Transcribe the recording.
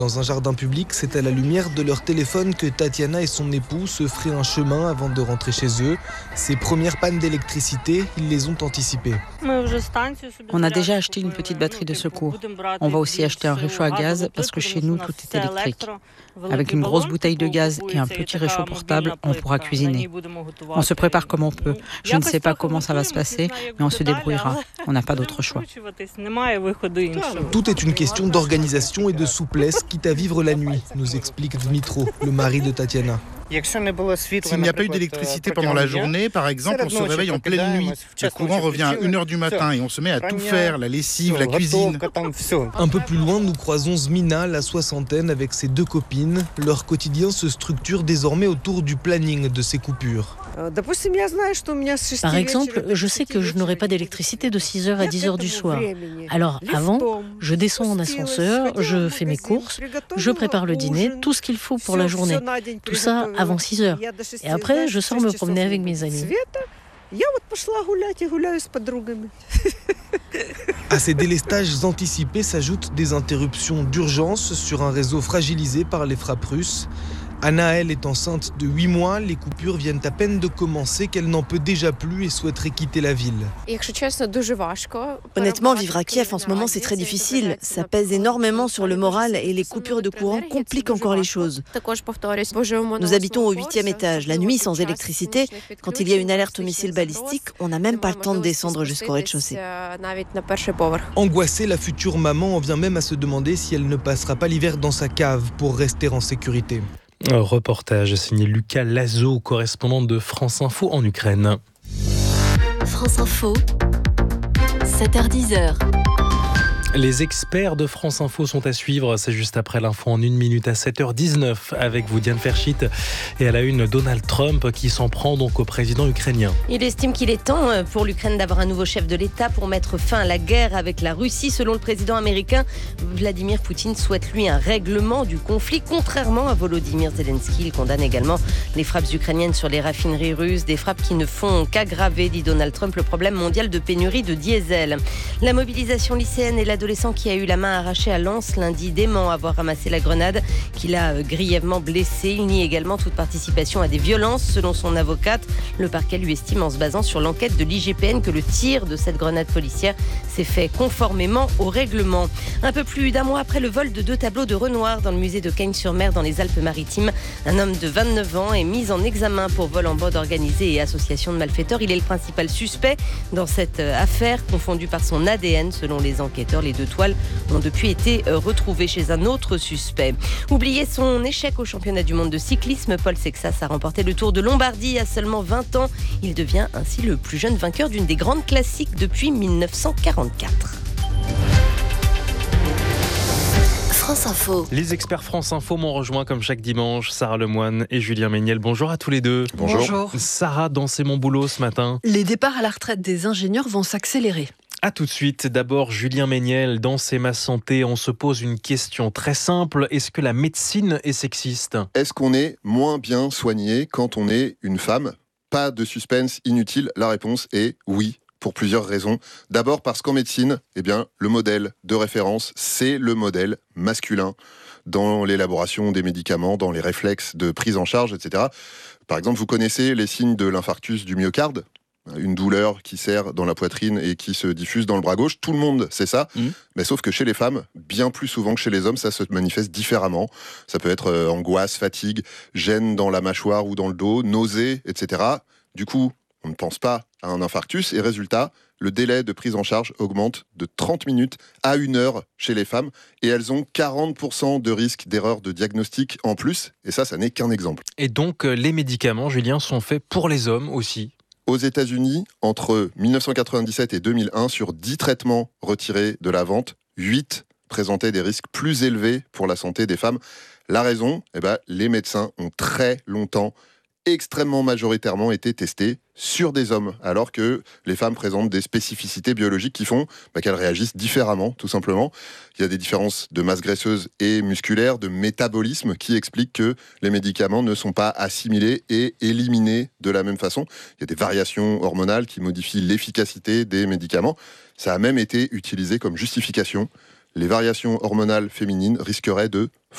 Dans un jardin public, c'est à la lumière de leur téléphone que Tatiana et son époux se feraient un chemin avant de rentrer chez eux. Ces premières pannes d'électricité, ils les ont anticipées. On a déjà acheté une petite batterie de secours. On va aussi acheter un réchaud à gaz parce que chez nous, tout est électrique. Avec une grosse bouteille de gaz et un petit réchaud portable, on pourra cuisiner. On se prépare comme on peut. Je ne sais pas comment ça va se passer, mais on se débrouillera. On n'a pas d'autre choix. Tout est une question d'organisation et de souplesse, quitte à vivre la nuit, nous explique Dmitro, le mari de Tatiana. S'il n'y a pas eu d'électricité pendant la journée, par exemple, on se réveille en pleine nuit. Le courant revient à 1h du matin et on se met à tout faire, la lessive, la cuisine. Un peu plus loin, nous croisons Zmina, la soixantaine, avec ses deux copines. Leur quotidien se structure désormais autour du planning de ces coupures. Par exemple, je sais que je n'aurai pas d'électricité de 6h à 10h du soir. Alors avant, je descends en ascenseur, je fais mes courses, je prépare le dîner, tout ce qu'il faut pour la journée. Tout ça avant 6h. Et après, je sors me promener avec mes amis. À ces délestages anticipés s'ajoutent des interruptions d'urgence sur un réseau fragilisé par les frappes russes. Anna, elle, est enceinte de 8 mois. Les coupures viennent à peine de commencer qu'elle n'en peut déjà plus et souhaiterait quitter la ville. Honnêtement, vivre à Kiev en ce moment, c'est très difficile. Ça pèse énormément sur le moral et les coupures de courant compliquent encore les choses. Nous habitons au 8e étage. La nuit, sans électricité, quand il y a une alerte au missile balistique, on n'a même pas le temps de descendre jusqu'au rez-de-chaussée. Angoissée, la future maman en vient même à se demander si elle ne passera pas l'hiver dans sa cave pour rester en sécurité. Un reportage signé Lucas Lazo, correspondant de France Info en Ukraine. France Info, 7h-10h. Les experts de France Info sont à suivre. C'est juste après l'info en 1 minute à 7h19 avec vous, Diane Ferchit. Et à la une, Donald Trump qui s'en prend donc au président ukrainien. Il estime qu'il est temps pour l'Ukraine d'avoir un nouveau chef de l'État pour mettre fin à la guerre avec la Russie. Selon le président américain, Vladimir Poutine souhaite lui un règlement du conflit, contrairement à Volodymyr Zelensky. Il condamne également les frappes ukrainiennes sur les raffineries russes, des frappes qui ne font qu'aggraver, dit Donald Trump, le problème mondial de pénurie de diesel. La mobilisation lycéenne et l'adolescent qui a eu la main arrachée à Lens lundi dément avoir ramassé la grenade qui l'a grièvement blessé. Il nie également toute participation à des violences. Selon son avocate, le parquet lui estime en se basant sur l'enquête de l'IGPN que le tir de cette grenade policière s'est fait conformément au règlement. Un peu plus d'un mois après le vol de 2 tableaux de Renoir dans le musée de Cagnes-sur-Mer dans les Alpes-Maritimes, un homme de 29 ans est mis en examen pour vol en bande organisée et association de malfaiteurs. Il est le principal suspect dans cette affaire, confondu par son ADN selon les enquêteurs. Les 2 toiles ont depuis été retrouvées chez un autre suspect. Oublié son échec au championnat du monde de cyclisme, Paul Sexas a remporté le Tour de Lombardie à seulement 20 ans. Il devient ainsi le plus jeune vainqueur d'une des grandes classiques depuis 1944. France Info. Les experts France Info m'ont rejoint comme chaque dimanche, Sarah Lemoine et Julien Méniel. Bonjour à tous les deux. Bonjour. Sarah, dans C'est mon boulot ce matin. Les départs à la retraite des ingénieurs vont s'accélérer. A tout de suite. D'abord, Julien Méniel, dans C'est ma santé, on se pose une question très simple. Est-ce que la médecine est sexiste ? Est-ce qu'on est moins bien soigné quand on est une femme ? Pas de suspense inutile, la réponse est oui, pour plusieurs raisons. D'abord parce qu'en médecine, le modèle de référence, c'est le modèle masculin dans l'élaboration des médicaments, dans les réflexes de prise en charge, etc. Par exemple, vous connaissez les signes de l'infarctus du myocarde ? Une douleur qui serre dans la poitrine et qui se diffuse dans le bras gauche. Tout le monde sait ça, mais sauf que chez les femmes, bien plus souvent que chez les hommes, ça se manifeste différemment. Ça peut être angoisse, fatigue, gêne dans la mâchoire ou dans le dos, nausées, etc. Du coup, on ne pense pas à un infarctus et résultat, le délai de prise en charge augmente de 30 minutes à 1 heure chez les femmes et elles ont 40% de risque d'erreur de diagnostic en plus. Et ça n'est qu'un exemple. Et donc, les médicaments, Julien, sont faits pour les hommes aussi ? Aux États-Unis, entre 1997 et 2001, sur 10 traitements retirés de la vente, 8 présentaient des risques plus élevés pour la santé des femmes. La raison, les médecins ont très longtemps, extrêmement majoritairement été testés sur des hommes, alors que les femmes présentent des spécificités biologiques qui font qu'elles réagissent différemment, tout simplement. Il y a des différences de masse graisseuse et musculaire, de métabolisme, qui expliquent que les médicaments ne sont pas assimilés et éliminés de la même façon. Il y a des variations hormonales qui modifient l'efficacité des médicaments. Ça a même été utilisé comme justification. Les variations hormonales féminines risqueraient de